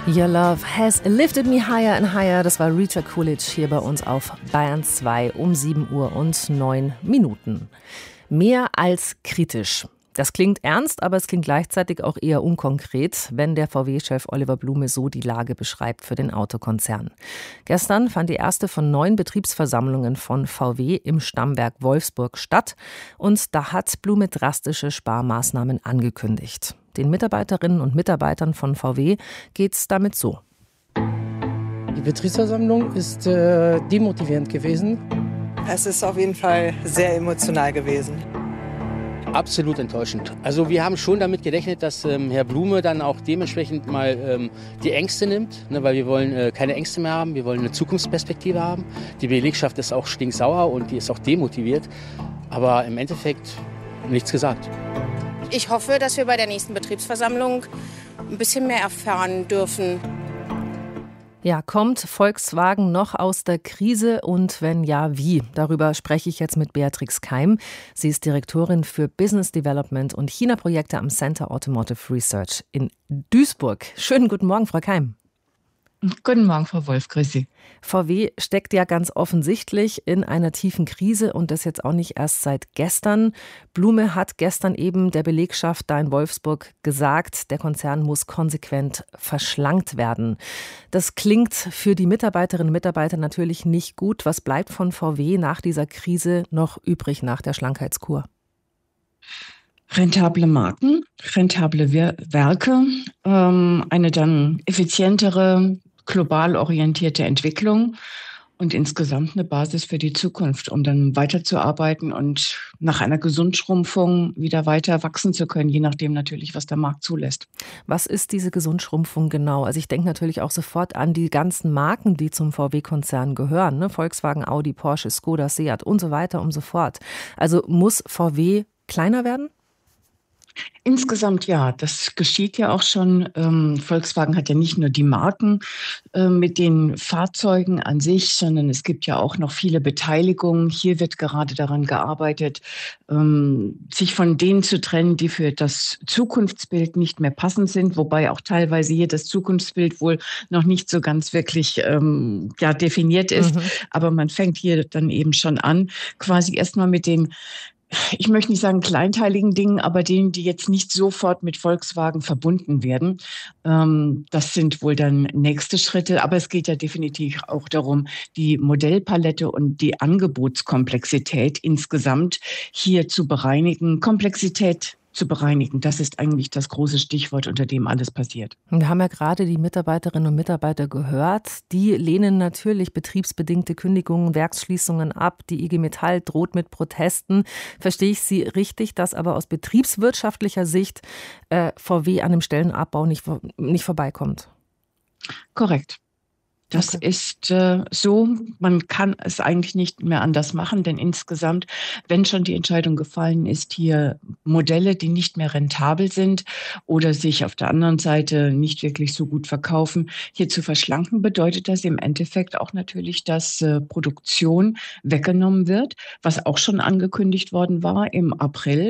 Your Love Has Lifted Me Higher and Higher. Das war Rita Coolidge hier bei uns auf Bayern 2 um 7:09. Mehr als kritisch. Das klingt ernst, aber es klingt gleichzeitig auch eher unkonkret, wenn der VW-Chef Oliver Blume so die Lage beschreibt für den Autokonzern. Gestern fand die erste von 9 Betriebsversammlungen von VW im Stammwerk Wolfsburg statt und da hat Blume drastische Sparmaßnahmen angekündigt. Den Mitarbeiterinnen und Mitarbeitern von VW geht's damit so. Die Betriebsversammlung ist demotivierend gewesen. Es ist auf jeden Fall sehr emotional gewesen. Absolut enttäuschend. Also wir haben schon damit gerechnet, dass Herr Blume dann auch dementsprechend mal die Ängste nimmt, ne, weil wir wollen keine Ängste mehr haben, wir wollen eine Zukunftsperspektive haben. Die Belegschaft ist auch stinksauer und die ist auch demotiviert, aber im Endeffekt nichts gesagt. Ich hoffe, dass wir bei der nächsten Betriebsversammlung ein bisschen mehr erfahren dürfen. Ja, kommt Volkswagen noch aus der Krise und wenn ja, wie? Darüber spreche ich jetzt mit Beatrix Keim. Sie ist Direktorin für Business Development und China-Projekte am Center Automotive Research in Duisburg. Schönen guten Morgen, Frau Keim. Guten Morgen, Frau Wolf, grüß Sie. VW steckt ja ganz offensichtlich in einer tiefen Krise und das jetzt auch nicht erst seit gestern. Blume hat gestern eben der Belegschaft da in Wolfsburg gesagt, der Konzern muss konsequent verschlankt werden. Das klingt für die Mitarbeiterinnen und Mitarbeiter natürlich nicht gut. Was bleibt von VW nach dieser Krise noch übrig nach der Schlankheitskur? Rentable Marken, rentable Werke, eine dann effizientere, global orientierte Entwicklung und insgesamt eine Basis für die Zukunft, um dann weiterzuarbeiten und nach einer Gesundschrumpfung wieder weiter wachsen zu können, je nachdem natürlich, was der Markt zulässt. Was ist diese Gesundschrumpfung genau? Also ich denke natürlich auch sofort an die ganzen Marken, die zum VW-Konzern gehören, ne? Volkswagen, Audi, Porsche, Skoda, Seat und so weiter und so fort. Also muss VW kleiner werden? Insgesamt ja, das geschieht ja auch schon. Volkswagen hat ja nicht nur die Marken mit den Fahrzeugen an sich, sondern es gibt ja auch noch viele Beteiligungen. Hier wird gerade daran gearbeitet, sich von denen zu trennen, die für das Zukunftsbild nicht mehr passend sind, wobei auch teilweise hier das Zukunftsbild wohl noch nicht so ganz wirklich definiert ist. Aber man fängt hier dann eben schon an, quasi erstmal mit den, ich möchte nicht sagen kleinteiligen Dingen, aber denen, die jetzt nicht sofort mit Volkswagen verbunden werden. Das sind wohl dann nächste Schritte. Aber es geht ja definitiv auch darum, die Modellpalette und die Angebotskomplexität insgesamt hier zu bereinigen. Komplexität zu bereinigen. Das ist eigentlich das große Stichwort, unter dem alles passiert. Wir haben ja gerade die Mitarbeiterinnen und Mitarbeiter gehört. Die lehnen natürlich betriebsbedingte Kündigungen, Werksschließungen ab. Die IG Metall droht mit Protesten. Verstehe ich Sie richtig, dass aber aus betriebswirtschaftlicher Sicht VW an dem Stellenabbau nicht vorbeikommt? Korrekt. Das ist so, man kann es eigentlich nicht mehr anders machen, denn insgesamt, wenn schon die Entscheidung gefallen ist, hier Modelle, die nicht mehr rentabel sind oder sich auf der anderen Seite nicht wirklich so gut verkaufen, hier zu verschlanken, bedeutet das im Endeffekt auch natürlich, dass Produktion weggenommen wird, was auch schon angekündigt worden war im April.